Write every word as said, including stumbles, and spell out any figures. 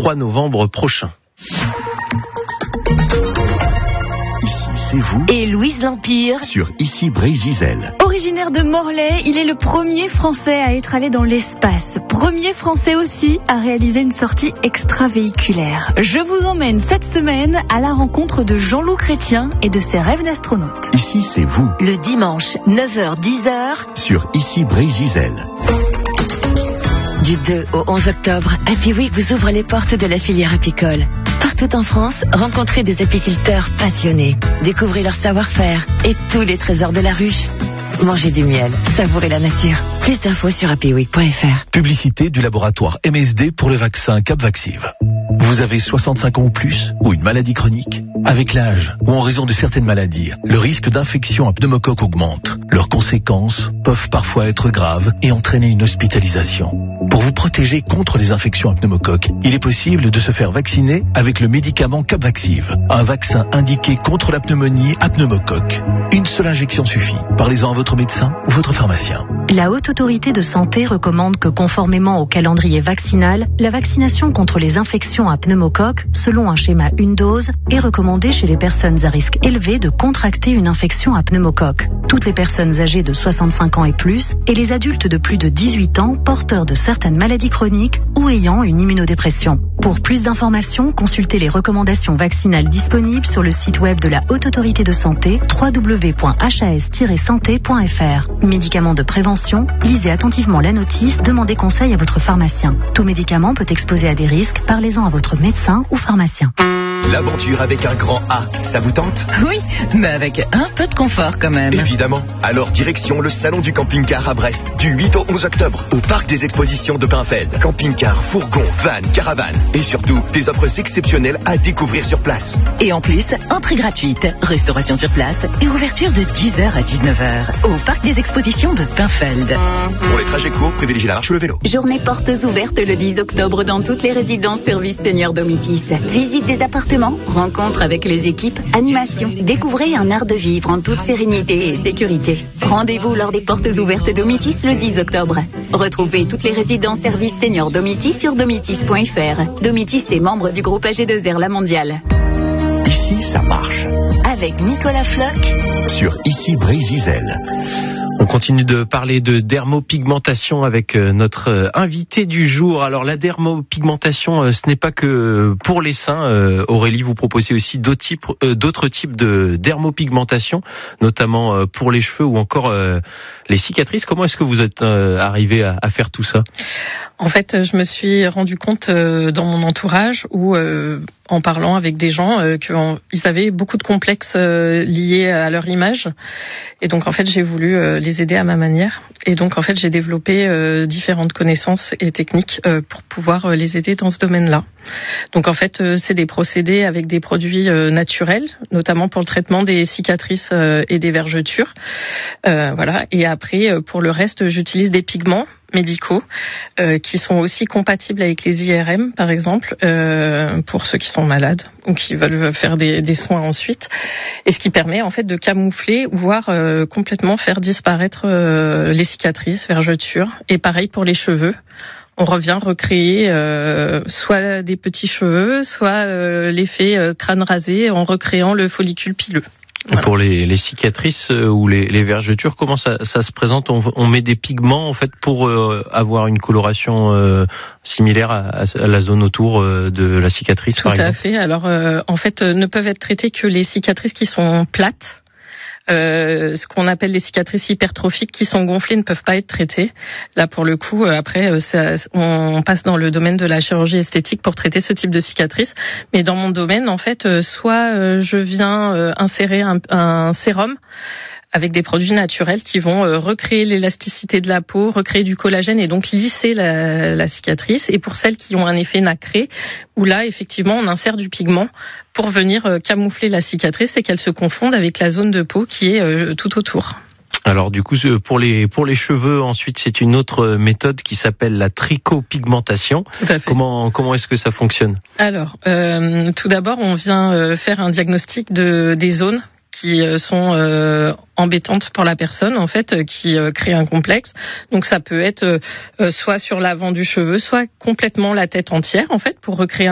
trois novembre prochain. Ici, c'est vous. Et Louise L'Empire. Sur Ici Brésil. Originaire de Morlaix, il est le premier Français à être allé dans l'espace. Premier Français aussi à réaliser une sortie extravéhiculaire. Je vous emmène cette semaine à la rencontre de Jean-Loup Chrétien et de ses rêves d'astronaute. Ici, c'est vous. Le dimanche, neuf heures dix heures. Sur Ici Brésil. Du deux au onze octobre, Happy Week vous ouvre les portes de la filière apicole. Partout en France, rencontrez des apiculteurs passionnés. Découvrez leur savoir-faire et tous les trésors de la ruche. Mangez du miel, savourez la nature. Plus d'infos sur happy week point f r. Publicité du laboratoire M S D pour le vaccin Capvaxive. Vous avez soixante-cinq ans ou plus ou une maladie chronique? Avec l'âge ou en raison de certaines maladies, le risque d'infection à pneumocoque augmente. Leurs conséquences peuvent parfois être graves et entraîner une hospitalisation. Pour vous protéger contre les infections à pneumocoque, il est possible de se faire vacciner avec le médicament Capvaxive, un vaccin indiqué contre la pneumonie à pneumocoque. Une seule injection suffit. Parlez-en à votre médecin ou votre pharmacien. La Haute Autorité de Santé recommande que, conformément au calendrier vaccinal, la vaccination contre les infections à pneumocoque, selon un schéma une dose, est recommandée chez les personnes à risque élevé de contracter une infection à pneumocoque. Toutes les personnes âgées de soixante-cinq ans et plus et les adultes de plus de dix-huit ans porteurs de certaines maladies chroniques ou ayant une immunodépression. Pour plus d'informations, consultez les recommandations vaccinales disponibles sur le site web de la Haute Autorité de Santé w w w point h a s tiret santé point f r. Médicaments de prévention, lisez attentivement la notice, demandez conseil à votre pharmacien. Tout médicament peut exposer à des risques, parlez-en à votre médecin ou pharmacien. L'aventure avec un grand A, ça vous tente? Oui, mais avec un peu de confort quand même. Évidemment. Alors direction le salon du camping-car à Brest, du huit au onze octobre, au parc des expositions de Pinfeld. Camping-car, fourgon, van, caravane et surtout des offres exceptionnelles à découvrir sur place. Et en plus, entrée gratuite, restauration sur place et ouverture de dix heures à dix-neuf heures au parc des expositions de Pinfeld. Pour les trajets courts, privilégiez la marche ou le vélo. Journée portes ouvertes le dix octobre dans toutes les résidences service Seigneur Domitis. Visite des appartements, rencontre avec les équipes, animation. Découvrez un art de vivre en toute sérénité et sécurité. Rendez-vous lors des portes ouvertes Domitis le dix octobre. Retrouvez toutes les résidences service Seigneur Domitis sur domitis point f r. Domitis est membre du groupe A G deux R La Mondiale. Ici, ça marche. Avec Nicolas Floch. Sur Ici Brésil. On continue de parler de dermopigmentation avec notre invité du jour. Alors la dermopigmentation, ce n'est pas que pour les seins. Aurélie, vous proposez aussi d'autres types, d'autres types de dermopigmentation, notamment pour les cheveux ou encore les cicatrices. Comment est-ce que vous êtes arrivé à faire tout ça ? En fait, je me suis rendu compte dans mon entourage où, en parlant avec des gens, qu'ils avaient beaucoup de complexes liés à leur image. Et donc, en fait, j'ai voulu les aider à ma manière. Et donc, en fait, j'ai développé euh, différentes connaissances et techniques euh, pour pouvoir euh, les aider dans ce domaine-là. Donc, en fait, euh, c'est des procédés avec des produits euh, naturels, notamment pour le traitement des cicatrices euh, et des vergetures. Euh, voilà. Et après, euh, pour le reste, j'utilise des pigments médicaux euh, qui sont aussi compatibles avec les I R M, par exemple, euh, pour ceux qui sont malades ou qui veulent faire des, des soins ensuite. Et ce qui permet, en fait, de camoufler, voire euh, complètement faire disparaître euh, les cicatrices, vergetures. Et pareil pour les cheveux. On revient recréer euh, soit des petits cheveux, soit euh, l'effet euh, crâne rasé en recréant le follicule pileux. Voilà. Pour les, les cicatrices ou les, les vergetures, comment ça, ça se présente ? on, on met des pigments en fait pour euh, avoir une coloration euh, similaire à, à la zone autour euh, de la cicatrice. Tout par à exemple. fait. Alors euh, en fait, euh, ne peuvent être traitées que les cicatrices qui sont plates. Euh, ce qu'on appelle les cicatrices hypertrophiques qui sont gonflées ne peuvent pas être traitées. Là, pour le coup, après, ça, on passe dans le domaine de la chirurgie esthétique pour traiter ce type de cicatrices. Mais dans mon domaine, en fait, soit je viens insérer un, un sérum avec des produits naturels qui vont euh, recréer l'élasticité de la peau, recréer du collagène et donc lisser la, la cicatrice. Et pour celles qui ont un effet nacré, où là, effectivement, on insère du pigment pour venir euh, camoufler la cicatrice et qu'elle se confonde avec la zone de peau qui est euh, tout autour. Alors du coup, pour les pour les cheveux, ensuite, c'est une autre méthode qui s'appelle la trichopigmentation. Comment comment est-ce que ça fonctionne ? Alors, euh, tout d'abord, on vient euh, faire un diagnostic de des zones qui sont euh, embêtantes pour la personne, en fait, qui euh, crée un complexe. Donc ça peut être euh, soit sur l'avant du cheveu, soit complètement la tête entière, en fait, pour recréer